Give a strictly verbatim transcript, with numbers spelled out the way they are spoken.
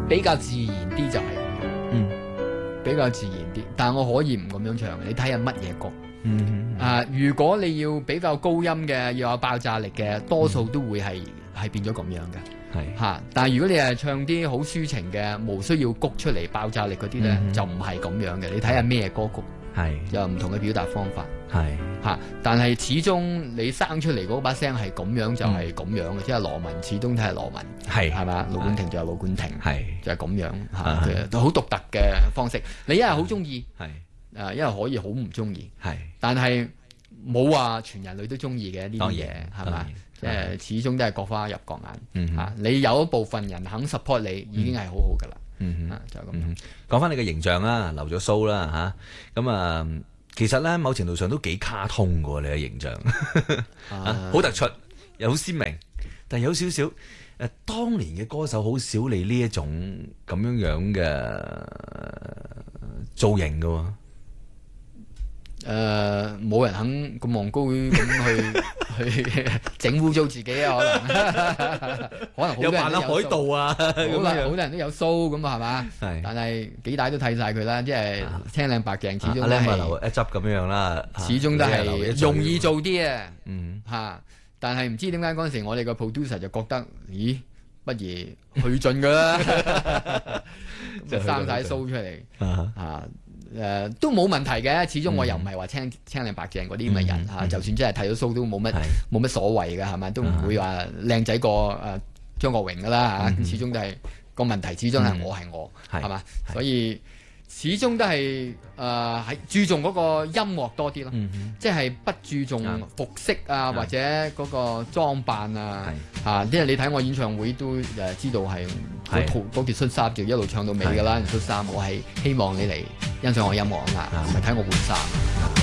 比較自然啲就係咁樣， 嗯， 比較自然啲。但係我可以唔咁樣唱，你睇下乜嘢歌。 嗯啊、呃，如果你要比較高音嘅，要有爆炸力嘅，多數都會係係變咗咁樣嘅。 係嚇、啊，但係如果你係唱啲好抒情嘅，無需要谷出嚟爆炸力嗰啲咧， 嗯、 就唔係咁樣嘅。你睇下咩歌曲， 係有唔同嘅表達方法。 係嚇、啊，但係始終你生出嚟嗰把聲係咁樣就係咁樣嘅，嗯、即係羅文始終都係羅文， 係係嘛？盧冠廷就係盧冠廷， 係就係咁樣嚇，佢好獨特嘅方式。你一係好中意， 係誒，一係可以好唔中意， 係， 但係冇話全人類都中意嘅呢啲嘢，係嘛？即係始終都係各花入各眼， 嗯、 啊！你有一部分人肯 support 你，已經係好好噶啦， 嗯啊，就係咁。 講翻你嘅形象啦，留咗鬚啦嚇，咁啊，其實咧某程度上都幾卡通嘅喎，你嘅形象，啊，好突出又好鮮明，但係有少少誒，當年嘅歌手好少你呢一種咁樣樣嘅造型嘅喎。 誒，冇、呃、人肯咁戇高咁去去整污糟自己啊！可能可能好多人都有海盜啊， 好啦，好多人都有鬚咁啊，係嘛？ 係， 但係幾大都剃晒佢啦，即係青靚白淨，始終都係留一執咁樣啦， 始終都係容易做啲啊！ 嗯嚇，但係唔知點解嗰陣時我哋個 producer 就覺得，咦，不如去盡㗎啦，就生晒鬚出嚟嚇。誒、呃、都冇問題嘅，始終我又唔係話青、嗯、青靚白淨嗰啲咁嘅人嚇，嗯、就算真係剃咗鬚都冇乜冇乜所謂嘅係咪？都唔會話靚仔過誒張國榮噶啦嚇，嗯、始終都係個問題，始終係我係我係嘛，所以始終都係誒喺注重嗰個音樂多啲咯，嗯、即係不注重服飾啊、嗯、或者嗰個裝扮啊嚇，因為你睇我演唱會都誒知道係嗰套嗰件恤衫就一路唱到尾㗎啦，恤衫我係希望你嚟欣賞我音樂啊嘛，唔係睇我換衫。